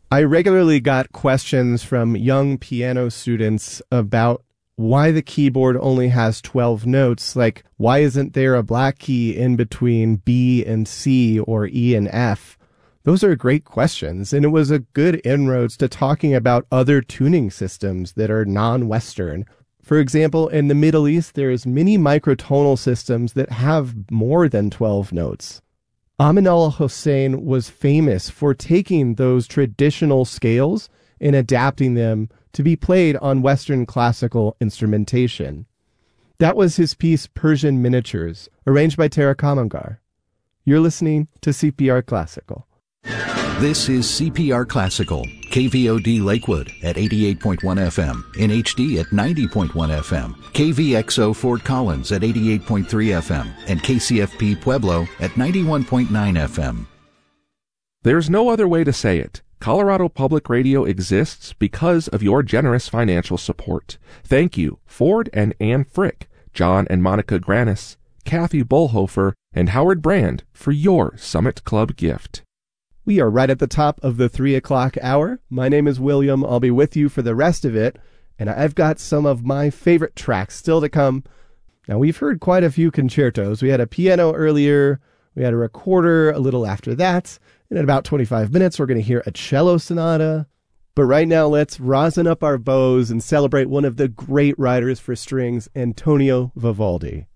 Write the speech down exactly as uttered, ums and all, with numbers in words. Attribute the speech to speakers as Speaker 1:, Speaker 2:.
Speaker 1: I regularly got questions from young piano students about why the keyboard only has twelve notes. Like, why isn't there a black key in between B and C or E and F? Those are great questions, and it was a good inroads to talking about other tuning systems that are non-Western. For example, in the Middle East, there's many microtonal systems that have more than twelve notes. Amin al-Hussein was famous for taking those traditional scales and adapting them to be played on Western classical instrumentation. That was his piece Persian Miniatures, arranged by Tara Kamangar. You're listening to C P R Classical.
Speaker 2: This is C P R Classical, K V O D Lakewood at eighty-eight point one F M, in H D at ninety point one F M, K V X O Fort Collins at eighty-eight point three F M, and K C F P Pueblo at ninety-one point nine F M.
Speaker 3: There's no other way to say it. Colorado Public Radio exists because of your generous financial support. Thank you, Ford and Ann Frick, John and Monica Granis, Kathy Bullhofer, and Howard Brand for your Summit Club gift.
Speaker 1: We are right at the top of the three o'clock hour. My name is William. I'll be with you for the rest of it, and I've got some of my favorite tracks still to come. Now, we've heard quite a few concertos. We had a piano earlier. We had a recorder a little after that. And in about twenty-five minutes, we're going to hear a cello sonata. But right now, let's rosin up our bows and celebrate one of the great writers for strings, Antonio Vivaldi.